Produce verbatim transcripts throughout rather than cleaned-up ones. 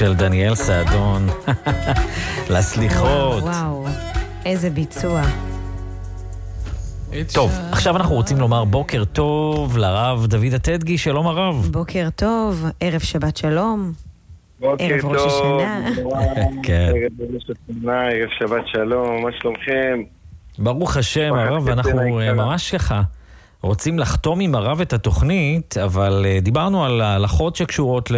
של דניאל סעדון. לסליחות. וואו, איזה ביצוע. טוב, עכשיו אנחנו רוצים לומר בוקר טוב לרב דוד הטדגי. שלום הרב. בוקר טוב, ערב שבת שלום. ערב ראש השנה. כן. ערב ראש השנה, ערב שבת שלום, מה שלומכם? ברוך השם הרב, אנחנו ממש ככה רוצים לחתום עם הרב את התוכנית, אבל דיברנו על ההלכות שקשורות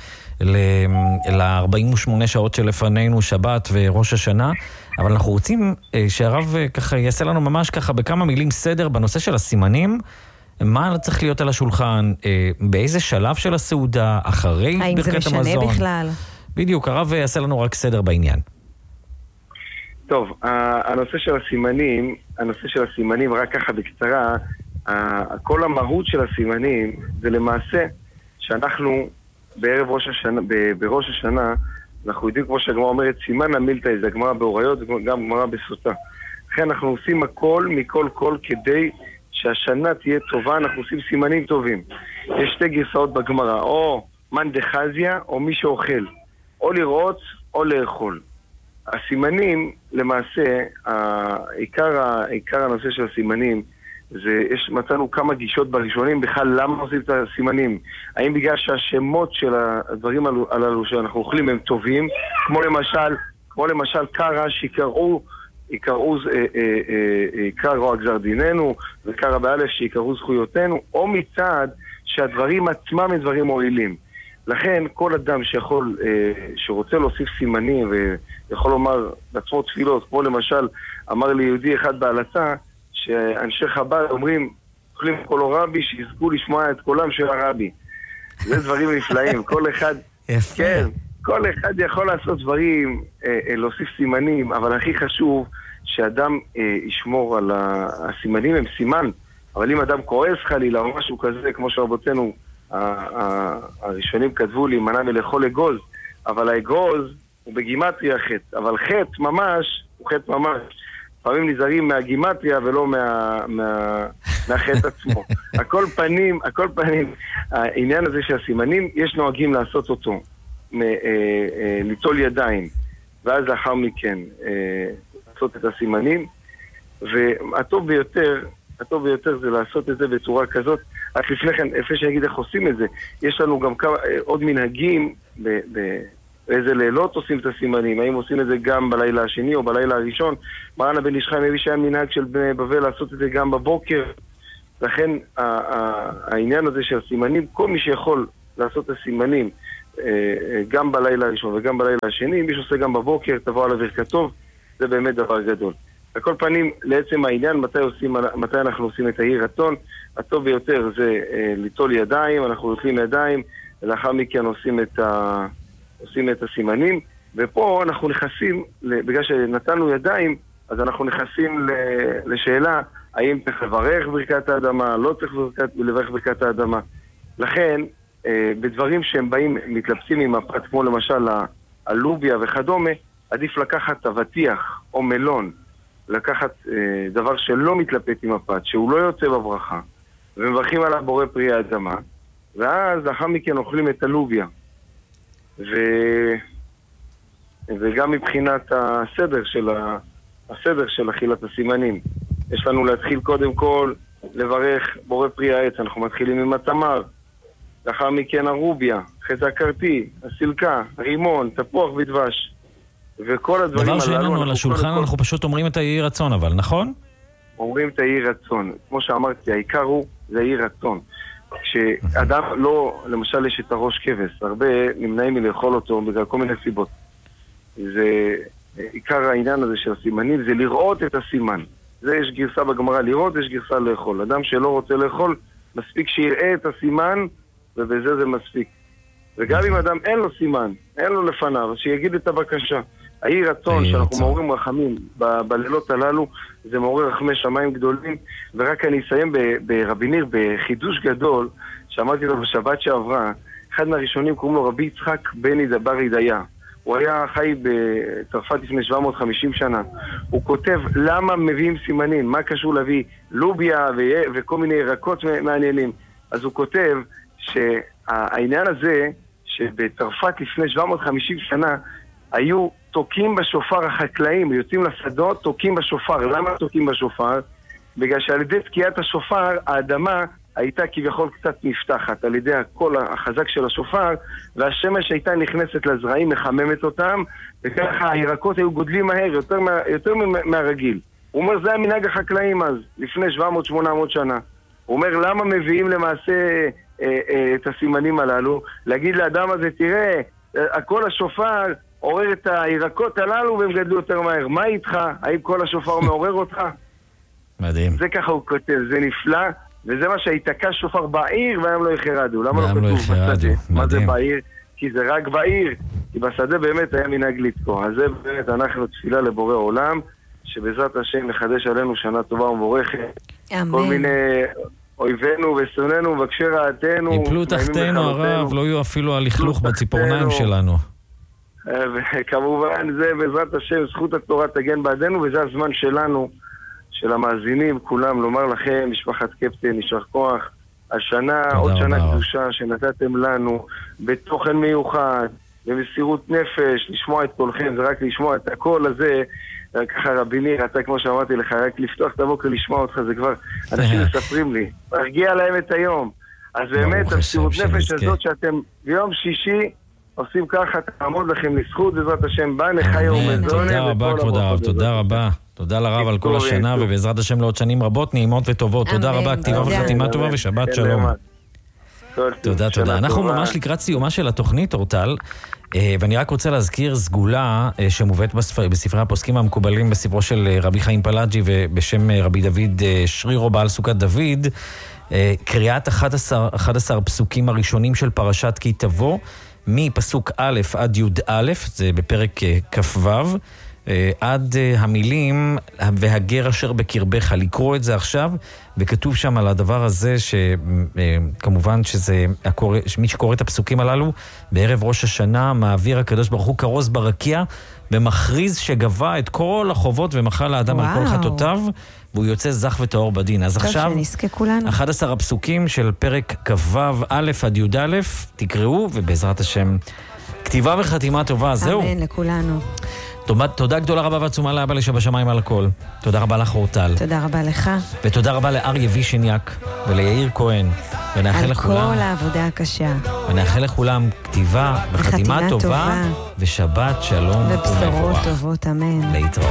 ל-ארבעים ושמונה שעות שלפנינו, שבת וראש השנה, אבל אנחנו רוצים שהרב ככה יעשה לנו ממש ככה בכמה מילים סדר בנושא של הסימנים, מה צריך להיות על השולחן, באיזה שלב של הסעודה, אחרי ברכת המזון. האם זה משנה בכלל? בדיוק, הרב יעשה לנו רק סדר בעניין. טוב, הנושא של הסימנים, הנושא של הסימנים, רק ככה בקצרה, כל המהות של הסימנים זה למעשה שאנחנו בערב ראש השנה, בראש השנה, אנחנו יודעים כמו שהגמרא אומרת, סימן המילתא, זה הגמרא באוריות, זה גם גמרא בסוטה. לכן אנחנו עושים הכל מכל כל כדי שהשנה תהיה טובה, אנחנו עושים סימנים טובים. יש שתי גרסאות בגמרא, או מן דחזיה או מי שאוכל, או לראות או לאכול. הסימנים, למעשה, העיקר, העיקר הנושא של הסימנים, זה, יש, מצאנו כמה גישות בראשונים, בכלל למה עושים את הסימנים? האם בגלל שהשמות של הדברים הללו שאנחנו אוכלים הם טובים, כמו למשל, כמו למשל קרא שיקראו, יקראו, יקראו הגזר דיננו, וקרא באלף שיקראו זכויותינו, או מצד שהדברים עצמם הם דברים מועילים. לכן כל אדם שיכול, שרוצה להוסיף סימנים ויכול לומר לעצמו תפילות, כמו למשל אמר לי יהודי אחד בעלתה, שאנשי חב"ד אומרים, אוכלים קולו רבי, שיזכו לשמוע את קולם של הרבי. זה דברים נפלאים, כל אחד, כן, כל אחד יכול לעשות דברים, להוסיף סימנים, אבל הכי חשוב שאדם ישמור על הסימנים, הם סימן, אבל אם אדם כועס חלילה או משהו כזה, כמו שרבותינו הראשונים כתבו לי, מנע מלאכול אגוז, אבל האגוז הוא בגימטריה חטא, אבל חטא ממש, הוא חטא ממש. פעמים נזהרים מהגימטריה ולא מה, מה, מהחטא עצמו. הכל פנים, הכל פנים, העניין הזה של הסימנים, יש נוהגים לעשות אותו, ליטול ידיים, ואז לאחר מכן לעשות את הסימנים, והטוב ביותר, הטוב ביותר זה לעשות את זה בצורה כזאת. רק לפני כן, איפה שאני אגיד איך עושים את זה, יש לנו גם כמה, עוד מנהגים ב... ב באיזה לילות עושים את הסימנים, האם עושים את זה גם בלילה השני או בלילה הראשון. מרן הבן איש חי מביא שהיה מנהג של בני בבל לעשות את זה גם בבוקר. לכן העניין הזה של הסימנים, כל מי שיכול לעשות את הסימנים גם בלילה הראשון וגם בלילה השני, מי שעושה גם בבוקר, תבוא על ברכת טוב, זה באמת דבר גדול. בכל פנים, לעצם העניין, מתי, עושים, מתי אנחנו עושים את יהי רצון, הטוב ביותר זה ליטול ידיים, אנחנו נוטלים ידיים, ולאחר מכן עושים את ה... עושים את הסימנים, ופה אנחנו נכנסים, בגלל שנתנו ידיים, אז אנחנו נכנסים לשאלה, האם צריך לברך ברכת האדמה, לא צריך לברך ברכת האדמה. לכן, בדברים שהם באים, מתלבסים עם הפת, כמו למשל הלוביה וכדומה, עדיף לקחת אבטיח או מלון, לקחת דבר שלא מתלפת עם הפת, שהוא לא יוצא בברכה, ומברכים עליו בורא פרי האדמה, ואז לאחר מכן אוכלים את הלוביה. ו... וגם מבחינת הסדר של, ה... הסדר של אכילת הסימנים. יש לנו להתחיל קודם כל לברך בורא פרי העץ. אנחנו מתחילים עם התמר, לאחר מכן הרוביה, חטא הקרתי, הסילקה, רימון, תפוח ודבש. וכל הדברים דבר שאין לנו על השולחן, אנחנו כל... פשוט אומרים את היהי רצון, אבל נכון? אומרים את היהי רצון. כמו שאמרתי, העיקר הוא זה היהי רצון. כשאדם לא, למשל יש את הראש כבש, הרבה נמנעים מלאכול אותו בגלל כל מיני סיבות. זה עיקר העניין הזה של הסימנים, זה לראות את הסימן. זה יש גרסה בגמרא לראות, יש גרסה לאכול. אדם שלא רוצה לאכול, מספיק שיראה את הסימן, ובזה זה מספיק. וגם אם אדם אין לו סימן, אין לו לפניו, שיגיד את הבקשה. היהי רצון שאנחנו מעוררים רחמים ב- בלילות הללו, זה מעורר רחמי שמיים גדולים. ורק אני אסיים ב- ברבי ניר, בחידוש גדול, שאמרתי לו בשבת שעברה, אחד מהראשונים קוראים לו רבי יצחק בני דבר ידיה. הוא היה חי בצרפת לפני שבע מאות וחמישים שנה. הוא כותב למה מביאים סימנים, מה קשור להביא לוביה ו- וכל מיני ירקות מעניינים. אז הוא כותב שהעניין הזה, שבצרפת לפני שבע מאות וחמישים שנה היו תוקים בשופר החקלאים, יוצאים לשדות, תוקים בשופר. למה תוקים בשופר? בגלל שעל ידי תקיעת השופר, האדמה הייתה כביכול קצת נפתחת, על ידי הקול החזק של השופר, והשמש הייתה נכנסת לזרעים, מחממת אותם, וככה הירקות היו גודלים מהר, יותר, מה, יותר מהרגיל. הוא אומר, זה המנהג החקלאים אז, לפני שבע מאות שמונה מאות שנה. הוא אומר, למה מביאים למעשה אה, אה, את הסימנים הללו? להגיד לאדם הזה, תראה, הקול השופר עורר את הירקות הללו והם גדלו יותר מהר. מה איתך? האם קול השופר מעורר אותך? מדהים. זה ככה הוא כותב, זה נפלא, וזה מה שהתקע שופר בעיר והם לא יחרדו. למה לא כתוב בשדה? מה זה בעיר? כי זה רק בעיר, כי בשדה באמת היה מנהג לתקוע. אז זה באמת אנחנו תפילה לבורא עולם, שבעזרת השם מחדש עלינו שנה טובה ומבורכת. אמן. כל מיני אויבינו ושונאינו מבקשי רעתנו יפלו תחתנו הרב, לא יהיו אפילו הלכלוך בציפורניים שלנו. וכמובן זה בעזרת השם זכות התורה תגן בעדנו, וזה הזמן שלנו, של המאזינים כולם, לומר לכם משפחת קפטן יישר כוח, השנה עוד שנה קדושה שנתתם לנו בתוכן מיוחד, במסירות נפש, לשמוע את קולכם, זה רק לשמוע את הקול הזה. ככה רבי ניר, אתה כמו שאמרתי לך, רק לפתוח את הבוקר לשמוע אותך, זה כבר אנשים מספרים לי, הרגיע להם את היום. אז באמת המסירות נפש הזאת שאתם ביום שישי עושים ככה, תעמוד לכם לזכות בעזרת השם, בא נחי ומזונה. תודה רבה כבוד הרב, תודה רבה. תודה לרב על כל השנה, ובעזרת השם לעוד שנים רבות, נעימות וטובות. תודה רבה, כתיבה וחתימה טובה ושבת שלום. תודה, תודה. אנחנו ממש לקראת סיומה של התוכנית, אורטל, ואני רק רוצה להזכיר סגולה שמובאת בספרי הפוסקים המקובלים בספרו של רבי חיים פלאג'י ובשם רבי דוד שרירו בעל סוכת דוד, קריאת אחד עשר פסוקים הראשונים של פרשת כי תבוא, מפסוק א' עד י' א', זה בפרק כ"ו, עד המילים והגר אשר בקרבך, לקרוא את זה עכשיו, וכתוב שם על הדבר הזה שכמובן שזה מי שקורא את הפסוקים הללו בערב ראש השנה מעביר הקדוש ברוך הוא כרוז ברקיע ומכריז שגבה את כל החובות ומחל לאדם על כל חטאותיו והוא יוצא זך וטהור בדין. אז עכשיו אחד עשר הפסוקים של פרק כ"ו א' עד י' א', תקראו ובעזרת השם כתיבה וחתימה טובה. זהו, אמן לכולנו. תודה גדולה רבה ועצומה לאבא שבשמיים על הכל. תודה רבה לך אורטל. תודה רבה לך. ותודה רבה לאריה וישניאק וליאיר כהן. ונאחל לכולם על כל העבודה הקשה. ונאחל לכולם כתיבה וחתימה טובה ושבת שלום ובשורות טובות, אמן. להתראות.